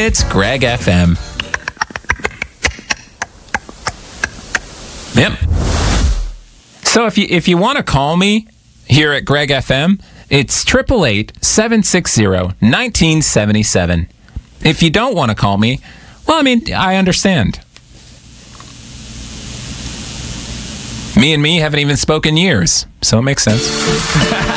It's Greg FM. Yep. So if you want to call me here at Greg FM, it's 888-760-1977. If you don't want to call me, well, I mean, I understand. Me and me haven't even spoken years, so it makes sense.